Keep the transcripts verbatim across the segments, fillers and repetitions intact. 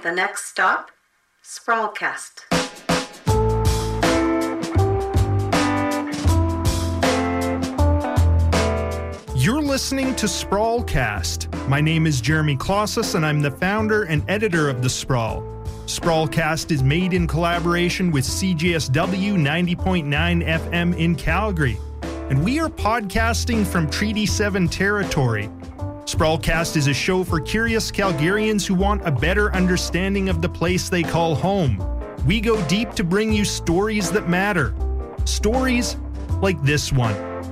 The next stop, Sprawlcast. You're listening to Sprawlcast. My name is Jeremy Klossos, and I'm the founder and editor of The Sprawl. Sprawlcast is made in collaboration with C J S W ninety point nine F M in Calgary, and we are podcasting from Treaty seven territory. Sprawlcast is a show for curious Calgarians who want a better understanding of the place they call home. We go deep to bring you stories that matter. Stories like this one.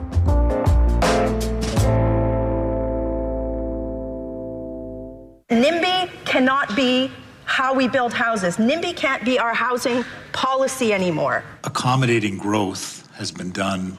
NIMBY cannot be how we build houses. NIMBY can't be our housing policy anymore. Accommodating growth has been done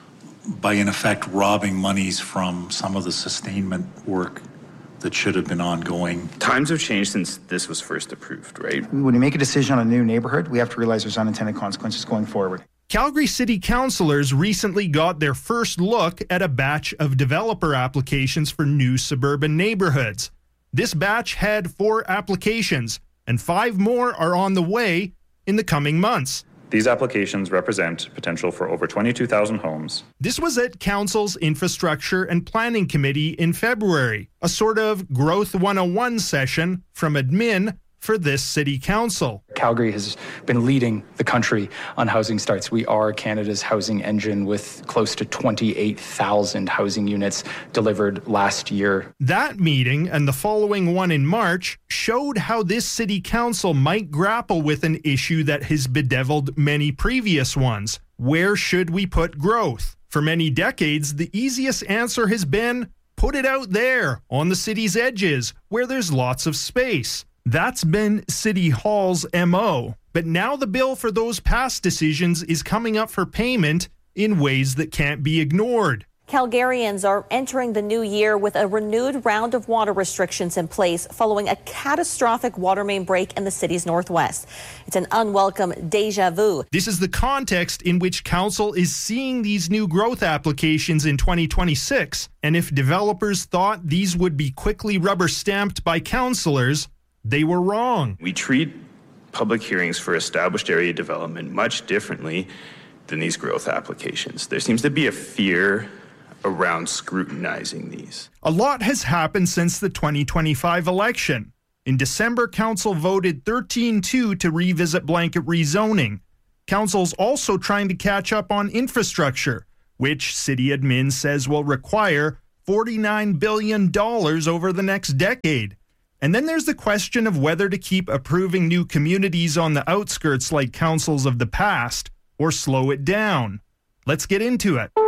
by, in effect, robbing monies from some of the sustainment work that should have been ongoing. Times have changed since this was first approved, right? When you make a decision on a new neighborhood, we have to realize there's unintended consequences going forward. Calgary City Councillors recently got their first look at a batch of developer applications for new suburban neighborhoods. This batch had four applications, and five more are on the way in the coming months. These applications represent potential for over twenty-two thousand homes. This was at Council's Infrastructure and Planning Committee in February, a sort of Growth one oh one session from admin for this city council. Calgary has been leading the country on housing starts. We are Canada's housing engine with close to twenty-eight thousand housing units delivered last year. That meeting and the following one in March showed how this city council might grapple with an issue that has bedeviled many previous ones. Where should we put growth? For many decades, the easiest answer has been, put it out there, on the city's edges, where there's lots of space. That's been City Hall's M O. But now the bill for those past decisions is coming up for payment in ways that can't be ignored. Calgarians are entering the new year with a renewed round of water restrictions in place following a catastrophic water main break in the city's northwest. It's an unwelcome déjà vu. This is the context in which Council is seeing these new growth applications in twenty twenty-six. And if developers thought these would be quickly rubber-stamped by councillors, they were wrong. We treat public hearings for established area development much differently than these growth applications. There seems to be a fear around scrutinizing these. A lot has happened since the twenty twenty-five election. In December, Council voted thirteen two to revisit blanket rezoning. Council's also trying to catch up on infrastructure, which city admin says will require forty-nine billion dollars over the next decade. And then there's the question of whether to keep approving new communities on the outskirts like councils of the past, or slow it down. Let's get into it.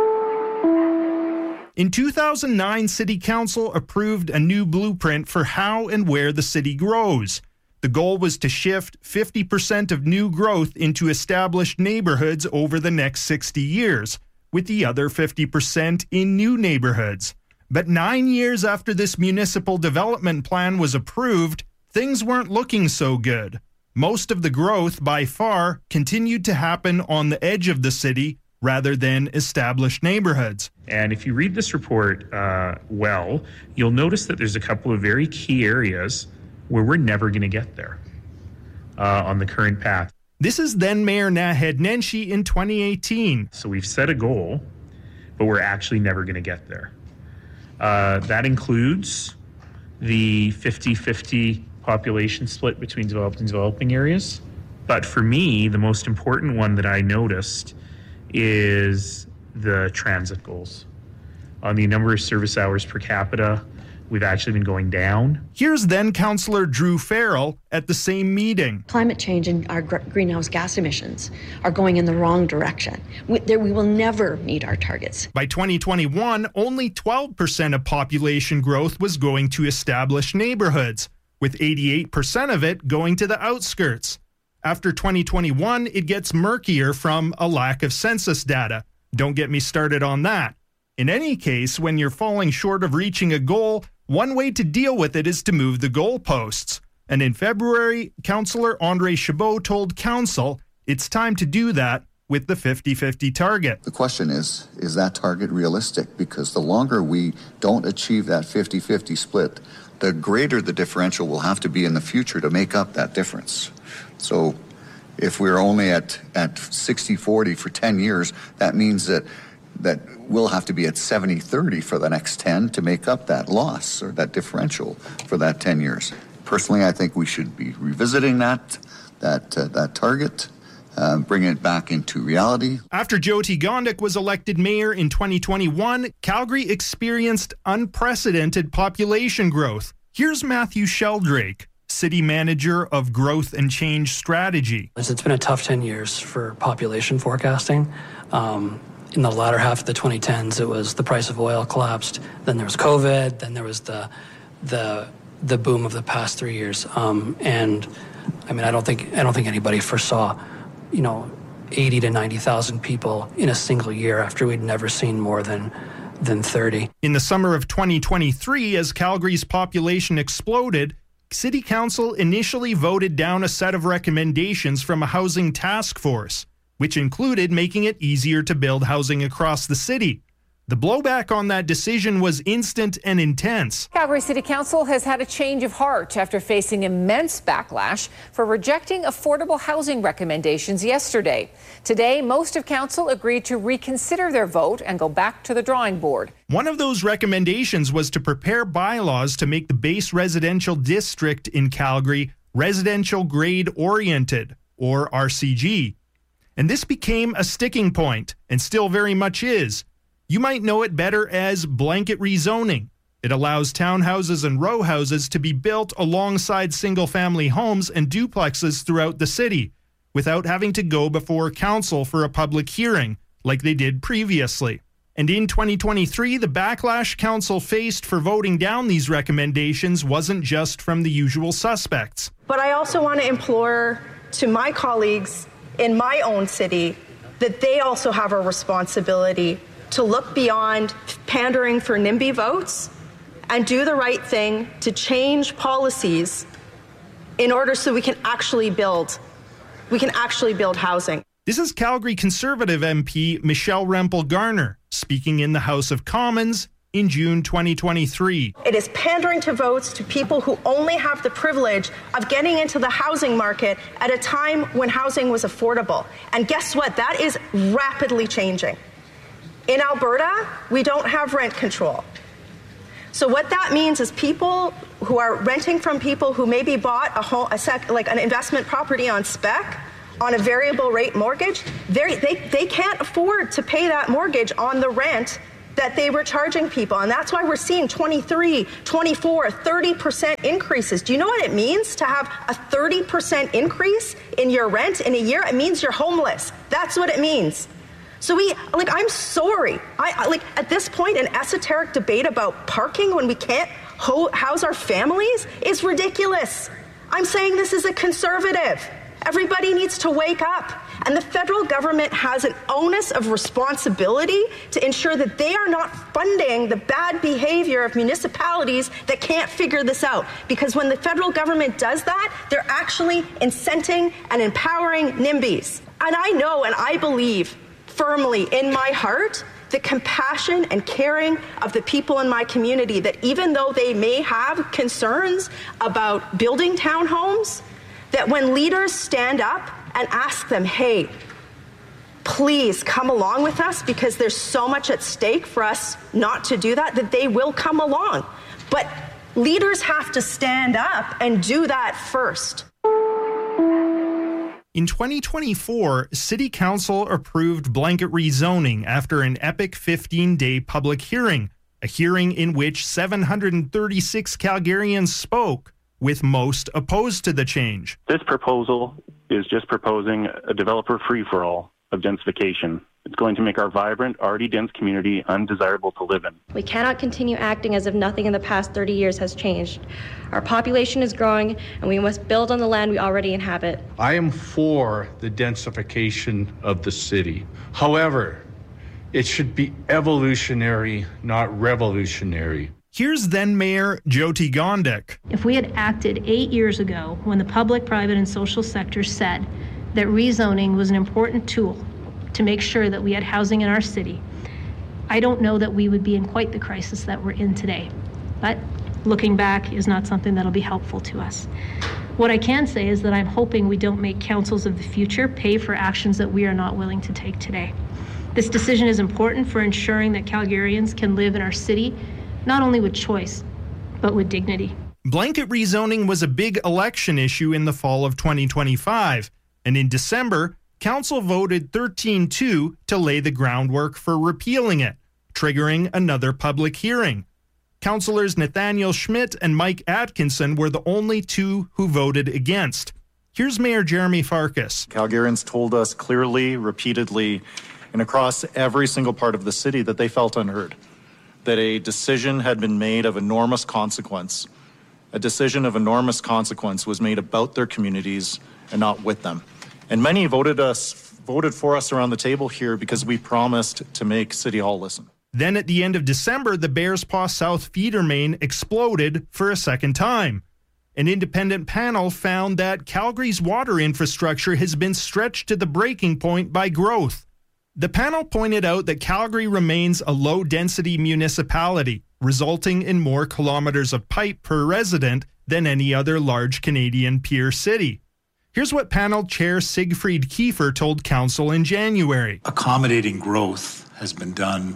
In two thousand nine, City Council approved a new blueprint for how and where the city grows. The goal was to shift fifty percent of new growth into established neighborhoods over the next sixty years, with the other fifty percent in new neighborhoods. But nine years after this municipal development plan was approved, things weren't looking so good. Most of the growth, by far, continued to happen on the edge of the city rather than established neighborhoods. And if you read this report uh, well, you'll notice that there's a couple of very key areas where we're never going to get there uh, on the current path. This is then Mayor Naheed Nenshi in twenty eighteen. So we've set a goal, but we're actually never going to get there. Uh, that includes the fifty-fifty population split between developed and developing areas. But for me, the most important one that I noticed is the transit goals. On the number of service hours per capita, we've actually been going down. Here's then Councillor Drew Farrell at the same meeting. Climate change and our gr- greenhouse gas emissions are going in the wrong direction. We, there, we will never meet our targets. By twenty twenty-one, only twelve percent of population growth was going to established neighborhoods, with eighty-eight percent of it going to the outskirts. After twenty twenty-one, it gets murkier from a lack of census data. Don't get me started on that. In any case, when you're falling short of reaching a goal, one way to deal with it is to move the goalposts. And in February, Councillor Andre Chabot told Council it's time to do that with the fifty-fifty target. The question is, is that target realistic? Because the longer we don't achieve that fifty-fifty split, the greater the differential will have to be in the future to make up that difference. So if we're only at, at sixty forty for ten years, that means that that we'll have to be at seventy thirty for the next ten to make up that loss or that differential for that ten years. Personally, I think we should be revisiting that, that, uh, that target. Uh, bring it back into reality. After Jyoti Gondek was elected mayor in twenty twenty-one, Calgary experienced unprecedented population growth. Here's Matthew Sheldrake, city manager of Growth and Change Strategy. It's been a tough ten years for population forecasting. Um, in the latter half of the twenty tens, it was the price of oil collapsed. Then there was COVID. Then there was the the the boom of the past three years. Um, and I mean, I don't think I don't think anybody foresaw, you know, eighty to ninety thousand people in a single year after we'd never seen more than than thirty. In the summer of twenty twenty-three, as Calgary's population exploded, City Council initially voted down a set of recommendations from a housing task force, which included making it easier to build housing across the city. The blowback on that decision was instant and intense. Calgary City Council has had a change of heart after facing immense backlash for rejecting affordable housing recommendations yesterday. Today, most of council agreed to reconsider their vote and go back to the drawing board. One of those recommendations was to prepare bylaws to make the base residential district in Calgary residential grade oriented, or R C G. And this became a sticking point, and still very much is. You might know it better as blanket rezoning. It allows townhouses and row houses to be built alongside single-family homes and duplexes throughout the city without having to go before council for a public hearing like they did previously. And in twenty twenty-three, the backlash council faced for voting down these recommendations wasn't just from the usual suspects. But I also want to implore to my colleagues in my own city that they also have a responsibility to look beyond pandering for NIMBY votes and do the right thing to change policies in order so we can actually build, we can actually build housing. This is Calgary Conservative M P Michelle Rempel-Garner speaking in the House of Commons in June twenty twenty-three. It is pandering to votes to people who only have the privilege of getting into the housing market at a time when housing was affordable. And guess what? That is rapidly changing. In Alberta, we don't have rent control. So what that means is people who are renting from people who maybe bought a home, a sec, like an investment property on spec, on a variable rate mortgage, they, they can't afford to pay that mortgage on the rent that they were charging people. And that's why we're seeing twenty-three, twenty-four, thirty percent increases. Do you know what it means to have a thirty percent increase in your rent in a year? It means you're homeless. That's what it means. So we, like, I'm sorry. I, like, at this point, an esoteric debate about parking when we can't ho- house our families is ridiculous. I'm saying this is a conservative. Everybody needs to wake up. And the federal government has an onus of responsibility to ensure that they are not funding the bad behavior of municipalities that can't figure this out. Because when the federal government does that, they're actually incenting and empowering NIMBYs. And I know and I believe firmly in my heart the compassion and caring of the people in my community, that even though they may have concerns about building townhomes, that when leaders stand up and ask them, hey, please come along with us because there's so much at stake for us not to do that, that they will come along. But leaders have to stand up and do that first. In twenty twenty-four, City Council approved blanket rezoning after an epic fifteen-day public hearing, a hearing in which seven hundred thirty-six Calgarians spoke, with most opposed to the change. This proposal is just proposing a developer free-for-all of densification. It's going to make our vibrant, already dense community undesirable to live in. We cannot continue acting as if nothing in the past thirty years has changed. Our population is growing, and we must build on the land we already inhabit. I am for the densification of the city. However, it should be evolutionary, not revolutionary. Here's then Mayor Jyoti Gondek. If we had acted eight years ago when the public, private, and social sectors said that rezoning was an important tool to make sure that we had housing in our city, I don't know that we would be in quite the crisis that we're in today. But Looking back is not something that'll be helpful to us. What I can say is that I'm hoping we don't make councils of the future pay for actions that we are not willing to take today. This decision is important for ensuring that Calgarians can live in our city, not only with choice, but with dignity. Blanket rezoning was a big election issue in the fall of twenty twenty-five, and in December, Council voted thirteen two to lay the groundwork for repealing it, triggering another public hearing. Councillors Nathaniel Schmidt and Mike Atkinson were the only two who voted against. Here's Mayor Jeremy Farkas. Calgarians told us clearly, repeatedly, and across every single part of the city that they felt unheard, that a decision had been made of enormous consequence. A decision of enormous consequence was made about their communities and not with them. And many voted us, voted for us around the table here because we promised to make City Hall listen. Then at the end of December, the Bearspaw South feeder main exploded for a second time. An independent panel found that Calgary's water infrastructure has been stretched to the breaking point by growth. The panel pointed out that Calgary remains a low-density municipality, resulting in more kilometers of pipe per resident than any other large Canadian peer city. Here's what panel chair Siegfried Kiefer told Council in January. Accommodating growth has been done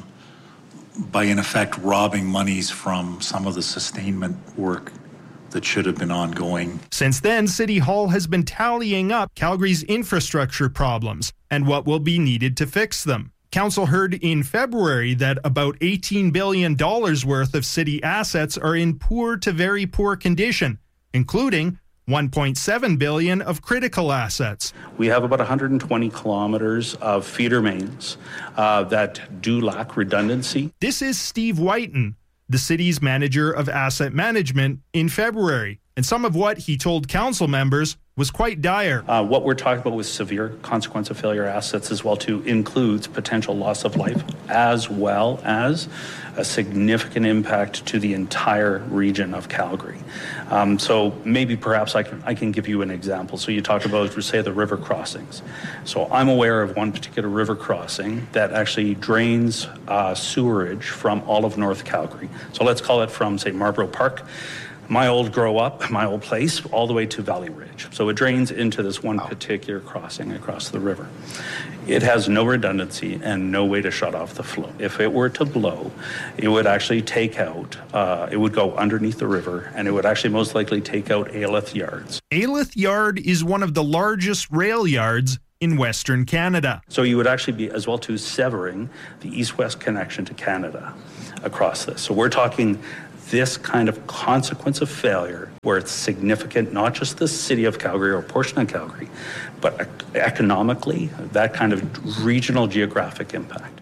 by, in effect, robbing monies from some of the sustainment work that should have been ongoing. Since then, City Hall has been tallying up Calgary's infrastructure problems and what will be needed to fix them. Council heard in February that about eighteen billion dollars worth of city assets are in poor to very poor condition, including one point seven billion dollars of critical assets. We have about one hundred twenty kilometers of feeder mains uh, that do lack redundancy. This is Steve Whiten, the city's manager of asset management, in February. And some of what he told council members was quite dire. Uh, what we're talking about with severe consequence of failure assets as well too includes potential loss of life as well as a significant impact to the entire region of Calgary. Um, so maybe perhaps I can, I can give you an example. So you talked about, say, the river crossings. So I'm aware of one particular river crossing that actually drains uh, sewerage from all of North Calgary. So let's call it from, say, Marlborough Park, my old grow up, my old place, all the way to Valley Ridge. So it drains into this one particular crossing across the river. It has no redundancy and no way to shut off the flow. If it were to blow, it would actually take out, uh, it would go underneath the river, and it would actually most likely take out Alyth Yards. Alyth Yard is one of the largest rail yards in Western Canada. So you would actually be as well to severing the east-west connection to Canada across this. So we're talking this kind of consequence of failure where it's significant, not just the city of Calgary or a portion of Calgary, but economically, that kind of regional geographic impact.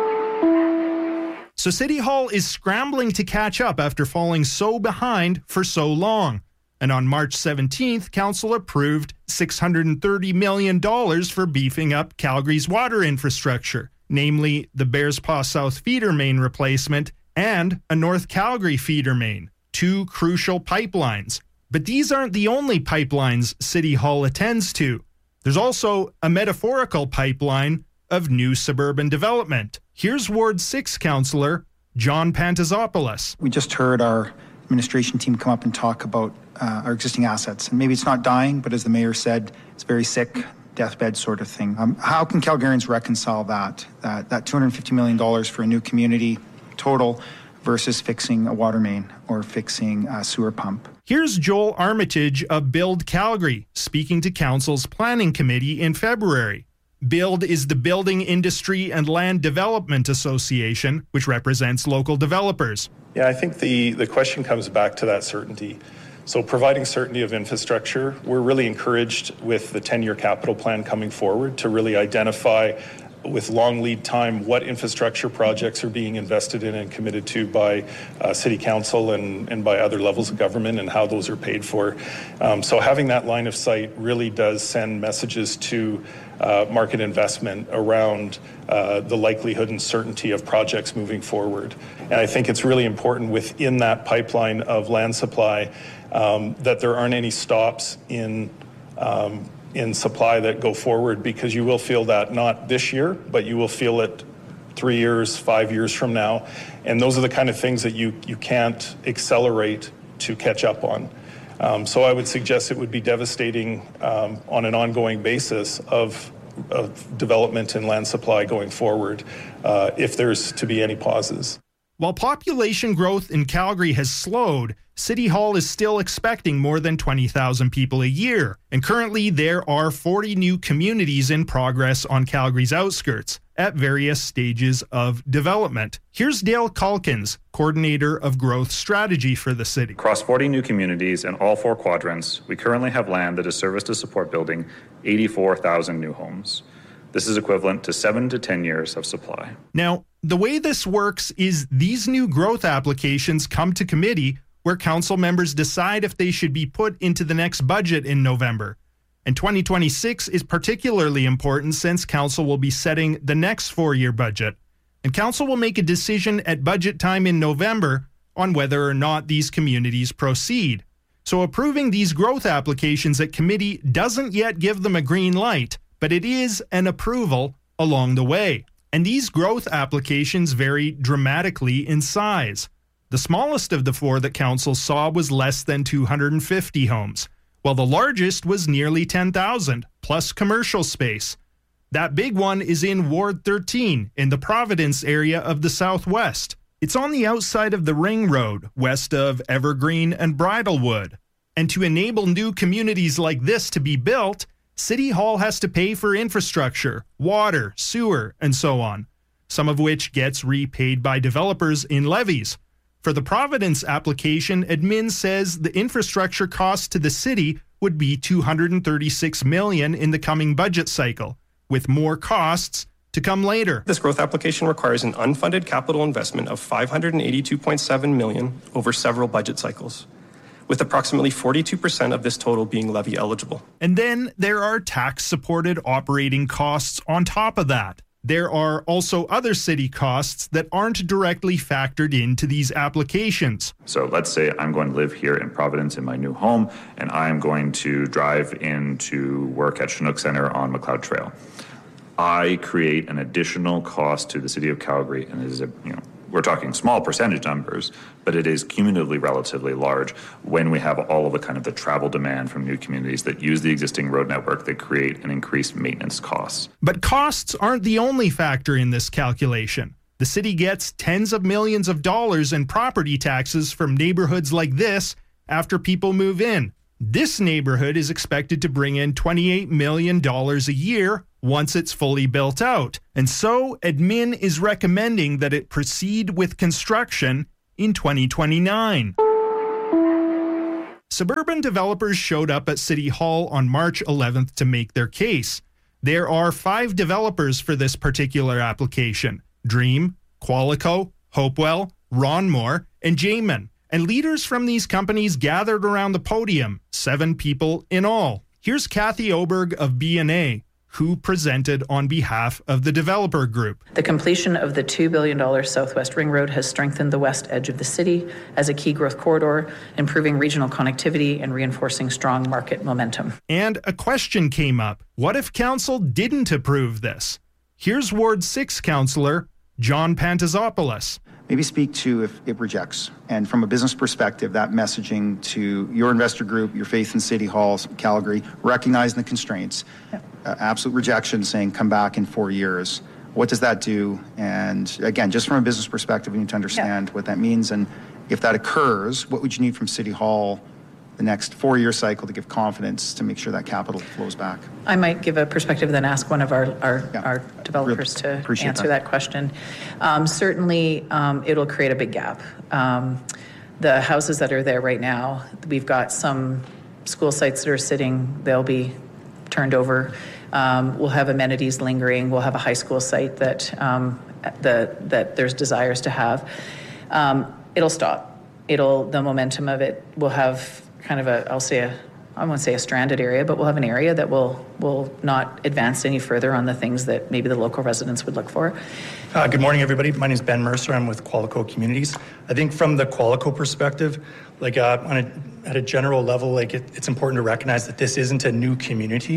So City Hall is scrambling to catch up after falling so behind for so long. And on March seventeenth, Council approved six hundred thirty million dollars for beefing up Calgary's water infrastructure, namely the Bearspaw South feeder main replacement and a North Calgary feeder main, two crucial pipelines. But these aren't the only pipelines City Hall attends to. There's also a metaphorical pipeline of new suburban development. Here's Ward six councillor John Pantazopoulos. We just heard our administration team come up and talk about uh, our existing assets. And maybe it's not dying, but as the mayor said, it's very sick, deathbed sort of thing. Um, how can Calgarians reconcile that, that, that two hundred fifty million dollars for a new community total versus fixing a water main or fixing a sewer pump? Here's Joel Armitage of Build Calgary speaking to Council's Planning Committee in February. Build is the Building Industry and Land Development Association, which represents local developers. Yeah, I think the, the question comes back to that certainty. So providing certainty of infrastructure, we're really encouraged with the ten-year capital plan coming forward to really identify with long lead time what infrastructure projects are being invested in and committed to by uh, City Council and, and by other levels of government and how those are paid for. Um, so having that line of sight really does send messages to uh, market investment around uh, the likelihood and certainty of projects moving forward. And I think it's really important within that pipeline of land supply um, that there aren't any stops in um, in supply that go forward, because you will feel that not this year, but you will feel it three years, five years from now. And those are the kind of things that you, you can't accelerate to catch up on. Um, so I would suggest it would be devastating um, on an ongoing basis of, of development and land supply going forward uh, if there's to be any pauses. While population growth in Calgary has slowed, City Hall is still expecting more than twenty thousand people a year. And currently there are forty new communities in progress on Calgary's outskirts at various stages of development. Here's Dale Calkins, coordinator of growth strategy for the city. Across forty new communities in all four quadrants, we currently have land that is serviced to support building eighty-four thousand new homes. This is equivalent to seven to ten years of supply. Now, the way this works is these new growth applications come to committee where council members decide if they should be put into the next budget in November. And twenty twenty-six is particularly important since council will be setting the next four-year budget. And council will make a decision at budget time in November on whether or not these communities proceed. So approving these growth applications at committee doesn't yet give them a green light, but it is an approval along the way. And these growth applications vary dramatically in size. The smallest of the four that council saw was less than two hundred fifty homes, while the largest was nearly ten thousand, plus commercial space. That big one is in Ward thirteen, in the Providence area of the Southwest. It's on the outside of the Ring Road, west of Evergreen and Bridlewood. And to enable new communities like this to be built, City Hall has to pay for infrastructure, water, sewer, and so on, some of which gets repaid by developers in levies. For the Providence application, admin says the infrastructure cost to the city would be two hundred thirty-six million dollars in the coming budget cycle, with more costs to come later. This growth application requires an unfunded capital investment of five hundred eighty-two point seven million dollars over several budget cycles, with approximately forty-two percent of this total being levy eligible. And then there are tax-supported operating costs on top of that. There are also other city costs that aren't directly factored into these applications. So let's say I'm going to live here in Providence in my new home, and I'm going to drive in to work at Chinook Center on McLeod Trail. I create an additional cost to the city of Calgary, and it is a, you know, we're talking small percentage numbers, but it is cumulatively relatively large when we have all of the kind of the travel demand from new communities that use the existing road network that create an increased maintenance costs. But costs aren't the only factor in this calculation. The city gets tens of millions of dollars in property taxes from neighborhoods like this after people move in. This neighborhood is expected to bring in twenty-eight million dollars a year once it's fully built out. And so admin is recommending that it proceed with construction in twenty twenty-nine. Suburban developers showed up at City Hall on March eleventh to make their case. There are five developers for this particular application: Dream, Qualico, Hopewell, Ronmore, and Jamin. And leaders from these companies gathered around the podium, seven people in all. Here's Kathy Oberg of B and A, who presented on behalf of the developer group. The completion of the two billion dollars Southwest Ring Road has strengthened the west edge of the city as a key growth corridor, improving regional connectivity and reinforcing strong market momentum. And a question came up. What if council didn't approve this? Here's Ward six councillor John Pantazopoulos. Maybe speak to if it rejects. And from a business perspective, that messaging to your investor group, your faith in City Hall, Calgary, recognizing the constraints, yeah. uh, absolute rejection saying come back in four years. What does that do? And again, just from a business perspective, we need to understand yeah. what that means. And if that occurs, what would you need from City Hall the next four-year cycle to give confidence to make sure that capital flows back? I might give a perspective, then ask one of our our, yeah. our developers really to answer that, that question. Um, certainly, um, it'll create a big gap. Um, the houses that are there right now, we've got some school sites that are sitting, they'll be turned over. Um, we'll have amenities lingering. We'll have a high school site that, um, the, that there's desires to have. Um, it'll stop. It'll, the momentum of it will have kind of a, I'll say a, I won't say a stranded area, but we'll have an area that will will not advance any further on the things that maybe the local residents would look for. Uh, good morning, everybody. My name is Ben Mercer. I'm with Qualico Communities. I think from the Qualico perspective, like uh, on a, at a general level, like it, it's important to recognize that this isn't a new community.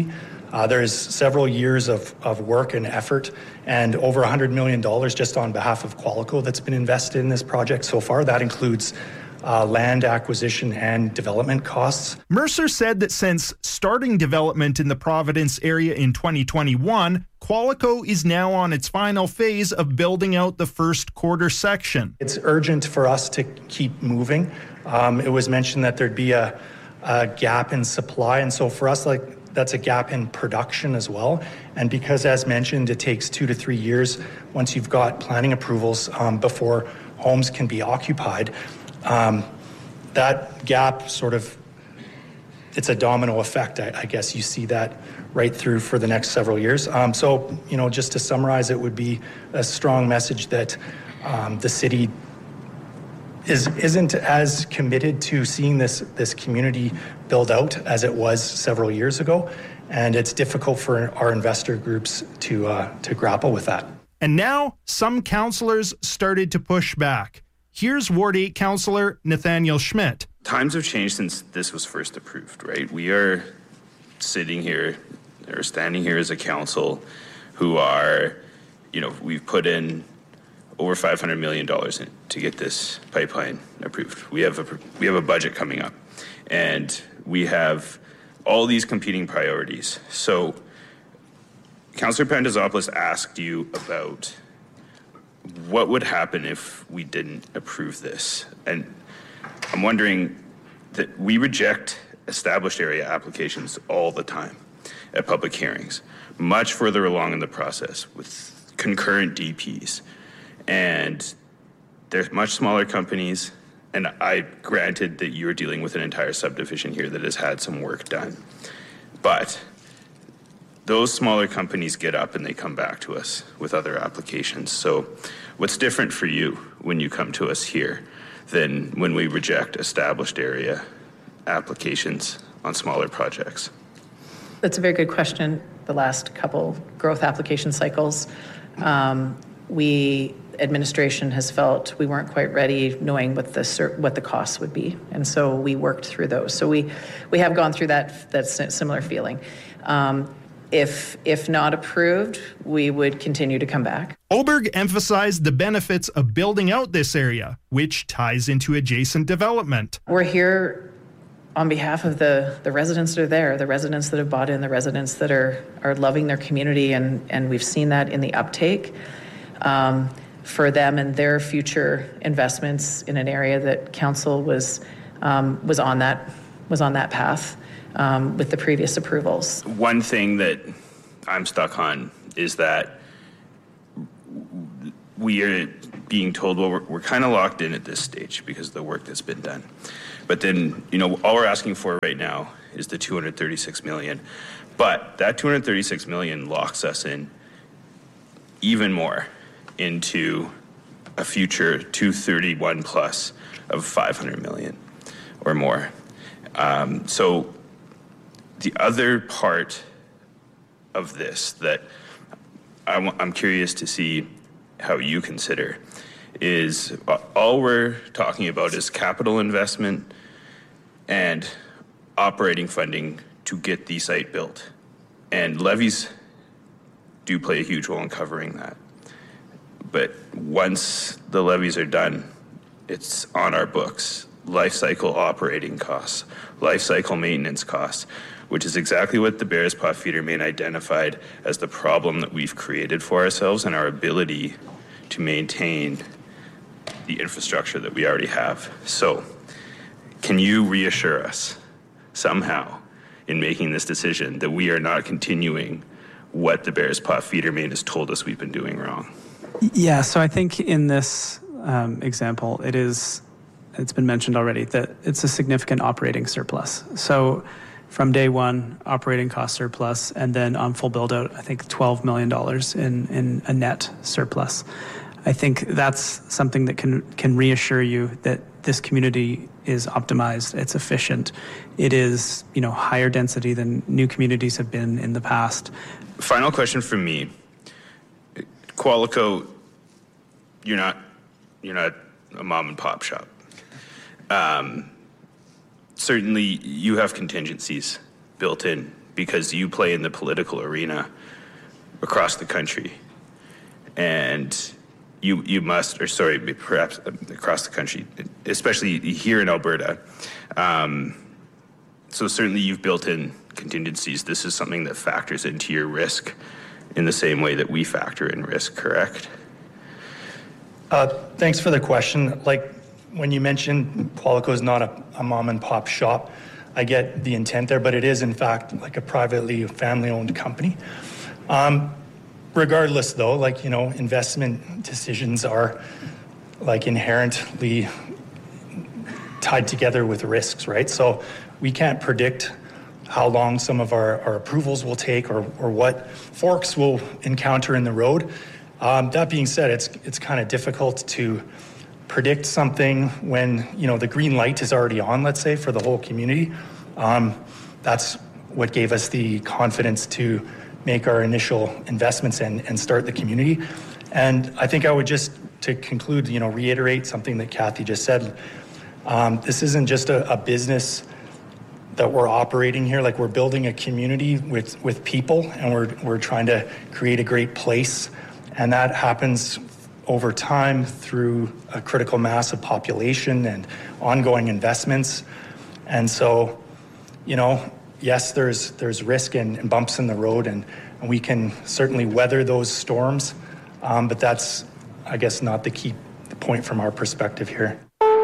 Uh, there's several years of, of work and effort and over one hundred million dollars just on behalf of Qualico that's been invested in this project so far. That includes Uh, land acquisition and development costs. Mercer said that since starting development in the Providence area in twenty twenty-one, Qualico is now on its final phase of building out the first quarter section. It's urgent for us to keep moving. Um, it was mentioned that there'd be a, a gap in supply, and so for us, like that's a gap in production as well. And because, as mentioned, it takes two to three years once you've got planning approvals um, before homes can be occupied. Um, that gap sort of, it's a domino effect. I, I guess you see that right through for the next several years. Um, so, you know, just to summarize, it would be a strong message that um, the city is, isn't as committed to seeing this, this community build out as it was several years ago. And it's difficult for our investor groups to, uh, to grapple with that. And now some councillors started to push back. Here's Ward eight Councillor Nathaniel Schmidt. Times have changed since this was first approved, right? We are sitting here, or standing here as a council who are, you know, we've put in over five hundred million dollars in to get this pipeline approved. We have a, we have a budget coming up, and we have all these competing priorities. So Councillor Pandazopoulos asked you about what would happen if we didn't approve this? And I'm wondering that we reject established area applications all the time at public hearings, much further along in the process with concurrent D Ps. And there's much smaller companies, and I granted that you're dealing with an entire subdivision here that has had some work done. But those smaller companies get up and they come back to us with other applications. So what's different for you when you come to us here than when we reject established area applications on smaller projects? That's a very good question. The last couple growth application cycles, um, we, administration has felt we weren't quite ready knowing what the what the costs would be. And so we worked through those. So we, we have gone through that, that similar feeling. Um, If if not approved, we would continue to come back. Oberg emphasized the benefits of building out this area, which ties into adjacent development. We're here on behalf of the, the residents that are there, the residents that have bought in, the residents that are, are loving their community, and, and we've seen that in the uptake um, for them and their future investments in an area that council was um, was on that was on that path. Um, with the previous approvals. One thing that I'm stuck on is that we are being told, well, we're, we're kind of locked in at this stage because of the work that's been done. But then, you know, all we're asking for right now is the two hundred thirty-six million. But that two hundred thirty-six million locks us in even more into a future two thirty-one plus of five hundred million or more. Um, so the other part of this that I w- I'm curious to see how you consider is uh, all we're talking about is capital investment and operating funding to get the site built. And levies do play a huge role in covering that. But once the levies are done, it's on our books. Life cycle operating costs, life cycle maintenance costs, which is exactly what the Bearspaw Feeder Main identified as the problem that we've created for ourselves and our ability to maintain the infrastructure that we already have. So, can you reassure us somehow in making this decision that we are not continuing what the Bearspaw Feeder Main has told us we've been doing wrong? Yeah, so I think in this um, example, it is, it's been mentioned already, that it's a significant operating surplus. So from day one, operating cost surplus, and then on full build out, I think twelve million dollars in, in a net surplus. I think that's something that can, can reassure you that this community is optimized, it's efficient, it is, you know, higher density than new communities have been in the past. Final question from me. Qualico, you're not, you're not a mom and pop shop. Um, certainly you have contingencies built in because you play in the political arena across the country. And you you must, or sorry, perhaps across the country, especially here in Alberta. Um, so certainly you've built in contingencies. This is something that factors into your risk in the same way that we factor in risk, correct? Uh, thanks for the question. Like when you mentioned Qualico is not a, a mom and pop shop, I get the intent there, but it is in fact like a privately family owned company. Um, regardless though, like, you know, investment decisions are like inherently tied together with risks, right? So we can't predict how long some of our, our approvals will take or, or what forks we'll encounter in the road. Um, that being said, it's it's kind of difficult to predict something when, you know, the green light is already on, let's say, for the whole community. Um, that's what gave us the confidence to make our initial investments and, and start the community. And I think I would just, to conclude, you know, reiterate something that Kathy just said. Um, this isn't just a, a business that we're operating here. Like, we're building a community with, with people, and we're we're trying to create a great place. And that happens over time through a critical mass of population and ongoing investments. And so, you know, yes, there's there's risk and, and bumps in the road, and, and we can certainly weather those storms. Um, but that's, I guess, not the key point from our perspective here.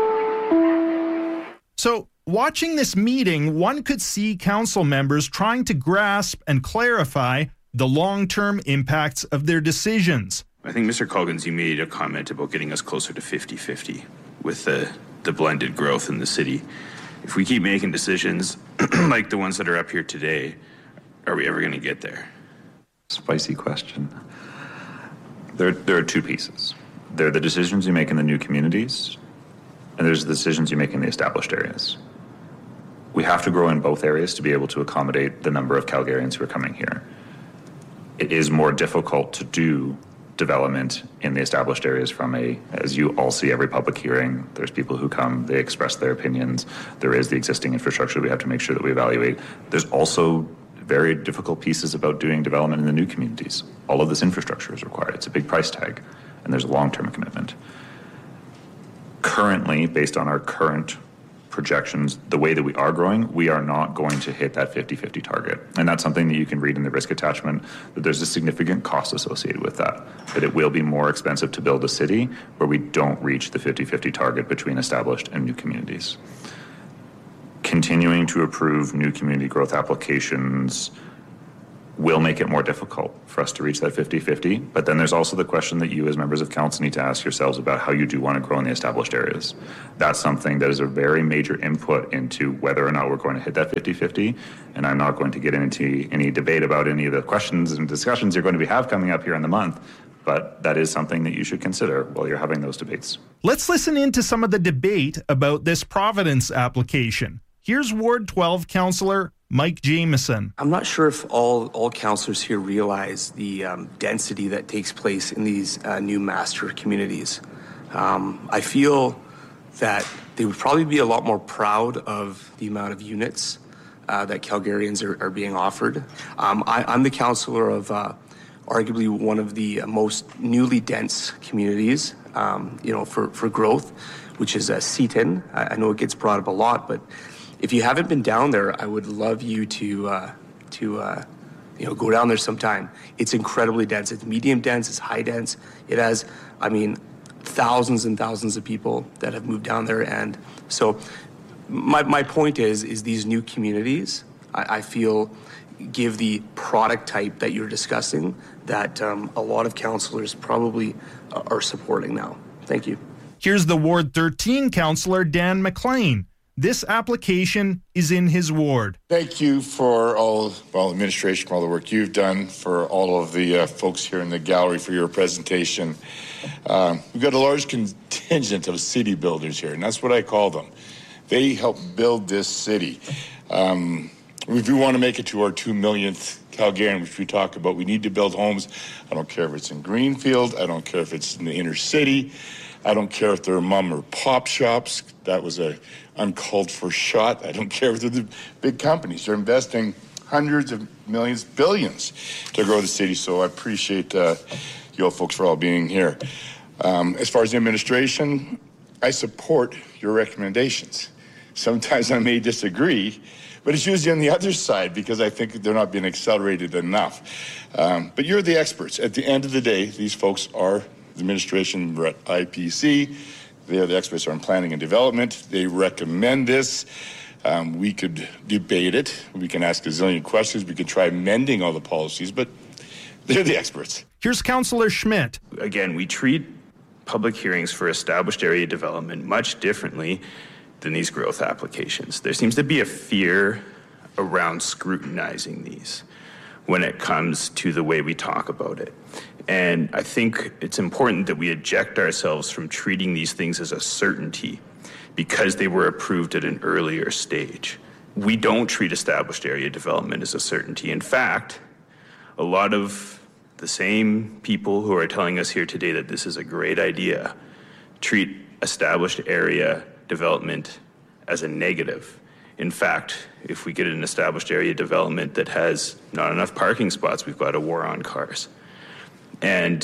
So, watching this meeting, one could see council members trying to grasp and clarify the long-term impacts of their decisions. I think, Mister Coggins, you made a comment about getting us closer to fifty-fifty with the, the blended growth in the city. If we keep making decisions like the ones that are up here today, are we ever going to get there? Spicy question. There, there are two pieces. There are the decisions you make in the new communities, and there's the decisions you make in the established areas. We have to grow in both areas to be able to accommodate the number of Calgarians who are coming here. It is more difficult to do development in the established areas from a, as you all see every public hearing, there's people who come, they express their opinions. There is the existing infrastructure we have to make sure that we evaluate. There's also very difficult pieces about doing development in the new communities. All of this infrastructure is required. It's a big price tag, and there's a long-term commitment. Currently, based on our current projections, the way that we are growing, we are not going to hit that fifty-fifty target. And that's something that you can read in the risk attachment, that there's a significant cost associated with that, that it will be more expensive to build a city where we don't reach the fifty-fifty target between established and new communities. Continuing to approve new community growth applications will make it more difficult for us to reach that fifty-fifty. But then there's also the question that you as members of council need to ask yourselves about how you do want to grow in the established areas. That's something that is a very major input into whether or not we're going to hit that fifty-fifty. And I'm not going to get into any debate about any of the questions and discussions you're going to be have coming up here in the month. But that is something that you should consider while you're having those debates. Let's listen into some of the debate about this Providence application. Here's Ward twelve Councillor Mike Jamieson. I'm not sure if all, all councillors here realize the um, density that takes place in these uh, new master communities. Um, I feel that they would probably be a lot more proud of the amount of units uh, that Calgarians are, are being offered. Um, I, I'm the councillor of uh, arguably one of the most newly dense communities, um, you know, for, for growth, which is uh, Seaton. I, I know it gets brought up a lot, but if you haven't been down there, I would love you to, uh, to uh, you know, go down there sometime. It's incredibly dense. It's medium dense. It's high dense. It has, I mean, thousands and thousands of people that have moved down there. And so, my my point is, is these new communities, I, I feel, give the product type that you're discussing that um, a lot of councillors probably are supporting now. Thank you. Here's the Ward thirteen Councillor Dan McLean. This application is in his ward. Thank you for all, well, administration, for all the work you've done, for all of the uh, folks here in the gallery for your presentation. Uh, we've got a large contingent of city builders here, and that's what I call them. They help build this city. Um, if we want to make it to our two millionth Calgarian, which we talk about, we need to build homes. I don't care if it's in Greenfield. I don't care if it's in the inner city. I don't care if they're mom or pop shops. That was a uncalled for shot. I don't care if they're the big companies. They're investing hundreds of millions, billions to grow the city. So I appreciate uh, you all folks for all being here. Um, as far as the administration, I support your recommendations. Sometimes I may disagree, but it's usually on the other side because I think they're not being accelerated enough. Um, but you're the experts. At the end of the day, these folks are the administration. We're at I P C. They are the experts on planning and development. They recommend this. Um, we could debate it. We can ask a zillion questions. We could try amending all the policies, but they're the experts. Here's Councillor Schmidt. Again, we treat public hearings for established area development much differently than these growth applications. There seems to be a fear around scrutinizing these when it comes to the way we talk about it. And I think it's important that we eject ourselves from treating these things as a certainty because they were approved at an earlier stage. We don't treat established area development as a certainty. In fact, a lot of the same people who are telling us here today that this is a great idea treat established area development as a negative. In fact, if we get an established area development that has not enough parking spots, we've got a war on cars. And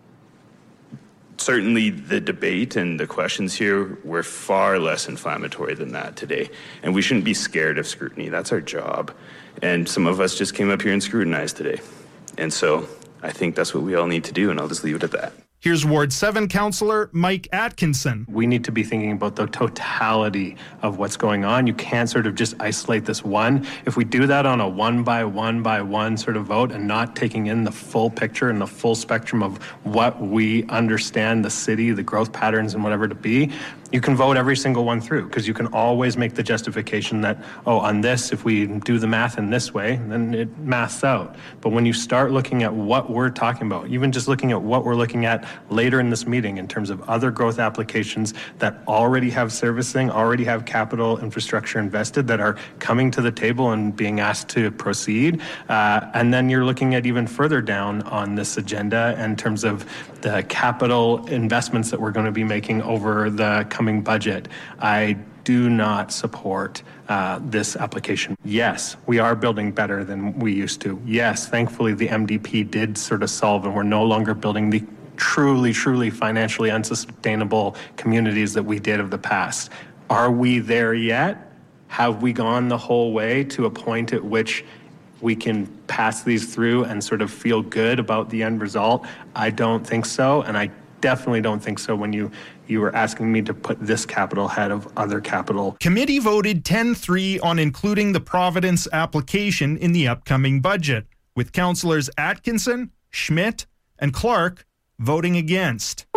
certainly the debate and the questions here were far less inflammatory than that today. And we shouldn't be scared of scrutiny. That's our job. And some of us just came up here and scrutinized today. And so I think that's what we all need to do, and I'll just leave it at that. Here's Ward seven Councillor Mike Atkinson. We need to be thinking about the totality of what's going on. You can't sort of just isolate this one. If we do that on a one by one by one sort of vote and not taking in the full picture and the full spectrum of what we understand the city, the growth patterns and whatever to be, you can vote every single one through because you can always make the justification that, oh, on this, if we do the math in this way, then it maths out. But when you start looking at what we're talking about, even just looking at what we're looking at later in this meeting in terms of other growth applications that already have servicing, already have capital infrastructure invested that are coming to the table and being asked to proceed. Uh, and then you're looking at even further down on this agenda in terms of the capital investments that we're going to be making over the coming budget. I do not support uh, this application. Yes, we are building better than we used to. Yes, thankfully the M D P did sort of solve and we're no longer building the truly, truly financially unsustainable communities that we did of the past. Are we there yet? Have we gone the whole way to a point at which we can pass these through and sort of feel good about the end result? I don't think so, and I definitely don't think so when you you were asking me to put this capital ahead of other capital. Committee voted ten three on including the Providence application in the upcoming budget, with Councillors Atkinson, Schmidt, and Clark voting against.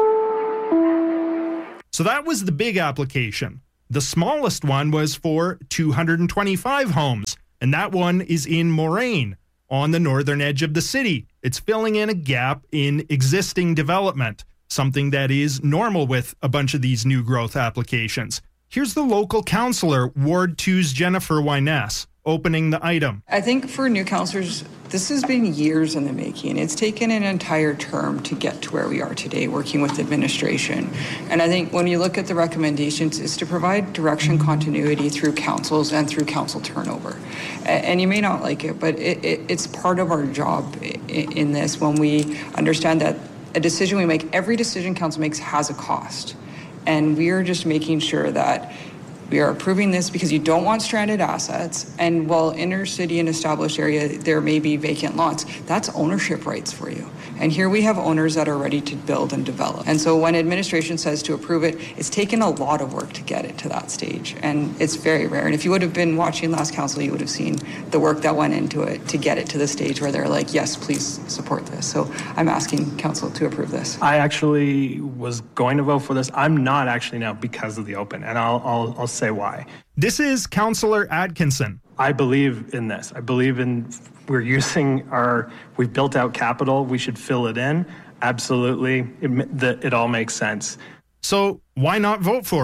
So that was the big application. The smallest one was for two hundred twenty-five homes, and that one is in Moraine, on the northern edge of the city. It's filling in a gap in existing development, something that is normal with a bunch of these new growth applications. Here's the local councillor, Ward two's Jennifer Wyness, opening the item. I think for new councillors, this has been years in the making. It's taken an entire term to get to where we are today, working with administration. And I think when you look at the recommendations, is to provide direction continuity through councils and through council turnover. And you may not like it, but it, it, it's part of our job in this when we understand that a decision we make, every decision council makes has a cost. And we are just making sure that we are approving this because you don't want stranded assets. And while inner city and established area, there may be vacant lots, that's ownership rights for you. And here we have owners that are ready to build and develop. And so when administration says to approve it, it's taken a lot of work to get it to that stage. And it's very rare. And if you would have been watching last council, you would have seen the work that went into it to get it to the stage where they're like, yes, please support this. So I'm asking council to approve this. I actually was going to vote for this. I'm not actually now because of the open. And I'll, I'll, I'll say why. This is Councillor Atkinson. I believe in this. I believe in we're using our, we've built out capital. We should fill it in. Absolutely. It, the, it all makes sense. So why not vote for it?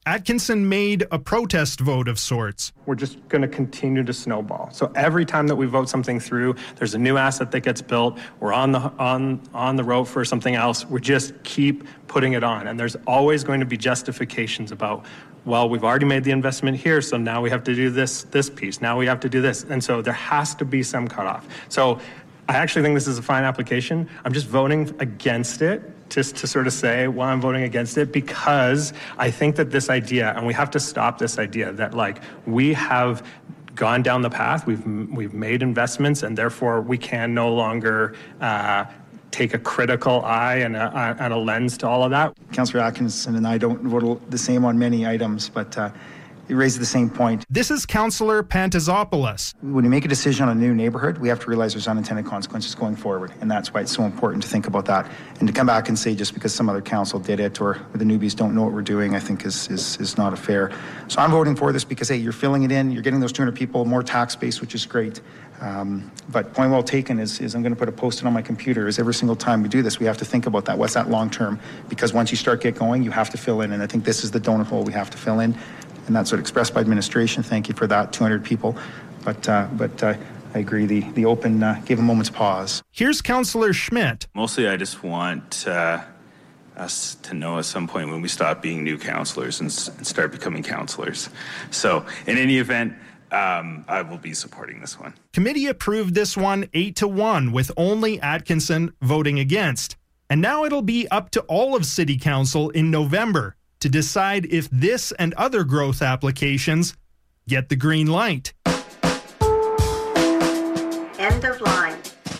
Atkinson made a protest vote of sorts. We're just going to continue to snowball. So every time that we vote something through, there's a new asset that gets built. We're on the on on the road for something else. We just keep putting it on, and there's always going to be justifications about, well, we've already made the investment here, so now we have to do this this piece. Now we have to do this, and so there has to be some cutoff. So I actually think this is a fine application. I'm just voting against it, just to sort of say why I'm voting against it, because I think that this idea, and we have to stop this idea that like we have gone down the path, we've we've made investments, and therefore we can no longer uh, take a critical eye and a, and a lens to all of that. Councillor Atkinson and I don't vote the same on many items, but uh, you raise the same point. This is Councillor Pantazopoulos. When you make a decision on a new neighborhood, we have to realize there's unintended consequences going forward, and that's why it's so important to think about that. And to come back and say just because some other council did it or the newbies don't know what we're doing, I think is is, is not a fair. So I'm voting for this because, hey, you're filling it in, you're getting those two hundred people, more tax base, which is great. Um, but point well taken is, is I'm going to put a post-it on my computer is every single time we do this, we have to think about that. What's that long term? Because once you start get going, you have to fill in, and I think this is the donut hole we have to fill in. And that's what expressed by administration. Thank you for that, two hundred people. But uh, but uh, I agree, the, the open uh, gave a moment's pause. Here's Councillor Schmidt. Mostly I just want uh, us to know at some point when we stop being new councillors and, and start becoming councillors. So in any event, um, I will be supporting this one. Committee approved this one eight to one with only Atkinson voting against. And now it'll be up to all of City Council in November to decide if this and other growth applications get the green light. End of line.